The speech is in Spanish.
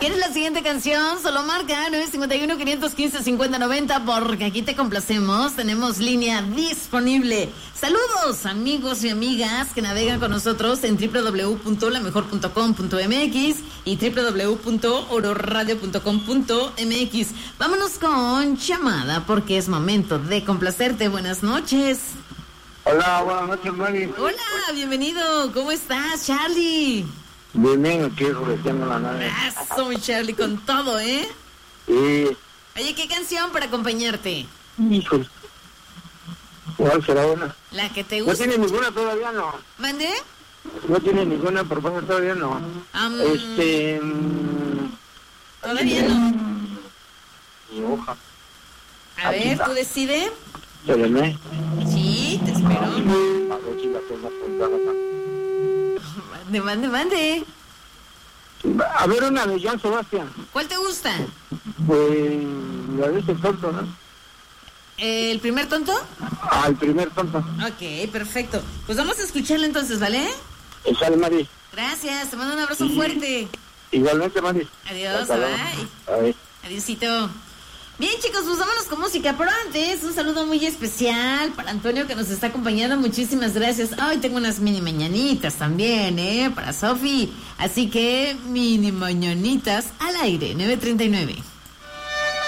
¿Quieres la siguiente canción? Solo marca 951-515-5090 porque aquí te complacemos. Tenemos línea disponible. Saludos, amigos y amigas que navegan con nosotros en www.lamejor.com.mx y www.ororadio.com.mx. Vámonos con llamada porque es momento de complacerte. Buenas noches. Hola, buenas noches, Mari. Hola, bienvenido. ¿Cómo estás, Charlie? Bien, aquí recién la nave. Eso, mi Charlie, con todo, ¿eh? Sí. Oye, ¿qué canción para acompañarte? Híjole. ¿Cuál será buena? La que te No gusta. tiene ninguna todavía, no. ¿Mande? No tiene ninguna propuesta todavía, no. Todavía no. Mi hoja. A ver, ¿tú decides? Espérame. Sí, te espero. A ver si la tengo apuntada acá. Mande. A ver, una de Joan Sebastián. ¿Cuál te gusta? Pues la de ese tonto, ¿no? ¿El primer tonto? El primer tonto. Ok, perfecto. Pues vamos a escucharlo entonces, ¿vale? Sale, Mari. Gracias, te mando un abrazo fuerte. Igualmente, Mari. Adiós, Hasta luego. bye. Adiósito. Bien, chicos, pues vámonos con música, pero antes un saludo muy especial para Antonio que nos está acompañando, muchísimas gracias. Hoy tengo unas mini mañanitas también, para Sofi, así que mini mañanitas al aire, 9:39.